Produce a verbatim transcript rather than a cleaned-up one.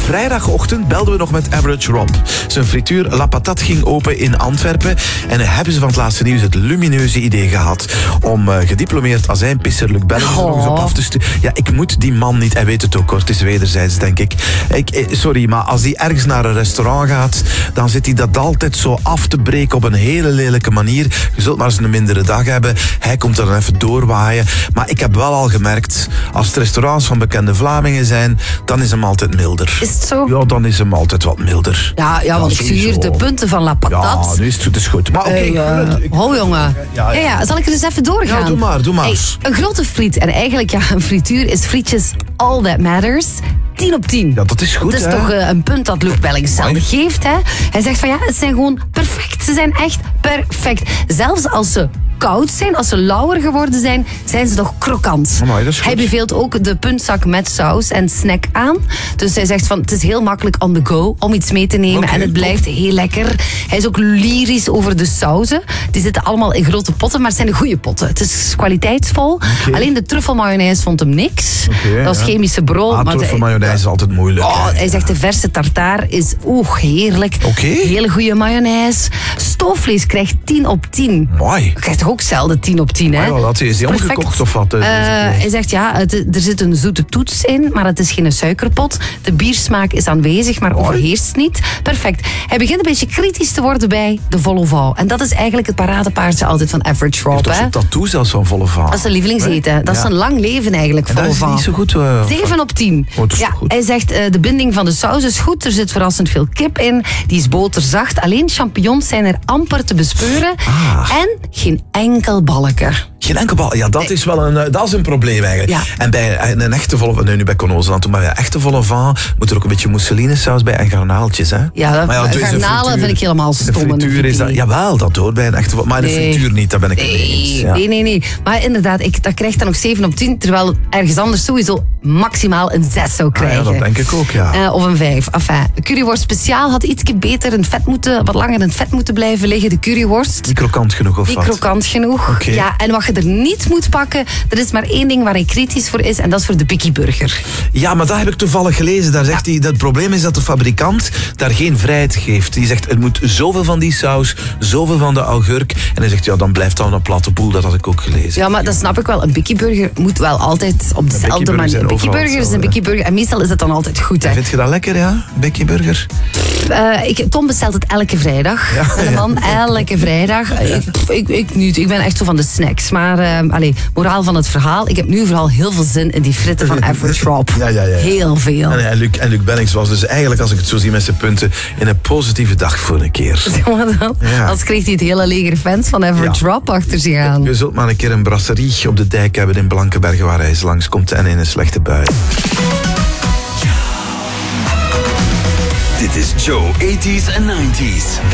vrijdagochtend belden we nog met Average Rob. Zijn frituur La Patate ging open in Antwerpen. En hebben ze van het laatste nieuws het lumineuze idee gehad om uh, gediplomeerd azijnpisser Luc Bellings er nog eens op af te sturen. Ja, ik moet die man niet, hij weet het ook hoor, het is wederzijds denk ik. ik eh, sorry, maar als hij ergens naar een restaurant gaat, dan zit hij dat altijd zo af te breken op een hele lelijke manier. Je zult maar eens een mindere dag hebben. Hij komt er dan even doorwaaien. Maar ik heb wel al gemerkt, als het restaurants van bekende Vlamingen zijn, dan is hem altijd milder. Is het zo? Ja, dan is hem altijd wat milder. Ja, ja want ik zie hier de punten van La Patate. Ja, nu is het, het is goed. Maar oké. Okay, hey, uh, ho jongen. Ja, ja. Ja, ja, zal ik er eens even doorgaan? Ja, doe maar, doe maar. Hey, een grote friet. En eigenlijk, ja, een frituur is frietjes all that matters. tien op tien. Ja, dat is goed, Dat is hè? toch uh, een punt dat Luc Bellings zelf geeft, hè? Hij zegt van ja, het zijn gewoon perfect. Ze zijn echt perfect. Zelfs als ze koud zijn, als ze lauwer geworden zijn, zijn ze nog krokant. Amai, dat is goed. Hij beveelt ook de puntzak met saus en snack aan. Dus hij zegt van, het is heel makkelijk on the go om iets mee te nemen. Okay, en het blijft top. Heel lekker. Hij is ook lyrisch over de sauzen. Die zitten allemaal in grote potten, maar het zijn de goede potten. Het is kwaliteitsvol. Okay. Alleen de truffelmayonaise vond hem niks. Okay, dat was ja. chemische brol. Ah, truffelmayonaise is altijd moeilijk. Oh, hij zegt de verse tartaar is oeh, heerlijk. Okay. Hele goede mayonaise. Stoofvlees krijgt tien op tien. Mooi. Krijgt toch ook zelden tien op tien, hè? Ja, dat is die omgekocht of wat? Uh, hij zegt ja, het, er zit een zoete toets in, maar het is geen suikerpot. De biersmaak is aanwezig, maar overheerst niet. Perfect. Hij begint een beetje kritisch te worden bij de volle vouw. En dat is eigenlijk het paradepaardje altijd van Average Rob. Dat is een tattoo zelfs van volle vouw. Dat is zijn lievelingseten. Nee? Dat is ja. een lang leven eigenlijk, volle vouw. Dat is niet zo goed. Uh, zeven op tien. Oh, dat is ja, goed. Hij zegt uh, de binding van de saus is goed. Er zit verrassend veel kip in. Die is boterzacht. Alleen champignons zijn er amper te bespeuren. Ah. En geen enkel balken. Geen enkel bal. Ja, dat is wel een, dat is een probleem eigenlijk. Ja. En bij een echte volle... Nee, nu bij Connoze aan toe, maar bij een echte volle van moet er ook een beetje mousseline-saus bij en garnaaltjes, hè? Ja, maar ja garnalen vind ik helemaal stom. De frituur is dat... Jawel, dat hoort bij een echte volle... Maar nee. de frituur niet, daar ben ik het mee eens. Ja. Nee, nee, nee. Maar inderdaad, ik, dat krijgt dan nog zeven op tien, terwijl ergens anders sowieso maximaal een zes zou krijgen. Ah, ja, dat denk ik ook, ja. Uh, of een vijf. Enfin, de curryworst speciaal had iets beter in het vet moeten, wat langer in het vet moeten blijven liggen. De curryworst. Niet krokant genoeg, of Niet wat? krokant genoeg. Okay. Ja, en wat je er niet moet pakken, er is maar één ding waar hij kritisch voor is, en dat is voor de Bikkie Burger. Ja, maar dat heb ik toevallig gelezen. Daar zegt ja. hij, dat het probleem is dat de fabrikant daar geen vrijheid geeft. Die zegt, er moet zoveel van die saus, zoveel van de augurk. En hij zegt, ja, dan blijft dat een platte boel. Dat had ik ook gelezen. Ja, maar dat snap ik wel. Een Bikkie Burger moet wel altijd op dezelfde manier. Een Bikkie Burger is een Bikkie Burger. En meestal is het dan altijd goed, hè. Vind je dat lekker, ja? Bikkie Burger? Uh, ik, Tom bestelt het elke vrijdag. Ja, en de man, ja. elke vrijdag. Ik, ik, ik niet. Ik ben echt zo van de snacks. Maar, uh, allez, moraal van het verhaal. Ik heb nu vooral heel veel zin in die fritten van Average Rob. Ja, ja, ja. Heel veel. En, en, Luc, en Luc Bellings was dus eigenlijk, als ik het zo zie met zijn punten, in een positieve dag voor een keer. dan, ja. Als kreeg hij het hele leger fans van Average ja. Rob achter zich aan. Je zult maar een keer een brasserie op de dijk hebben in Blankenbergen waar hij eens langskomt en in een slechte bui. Dit is Joe tachtiger en negentiger.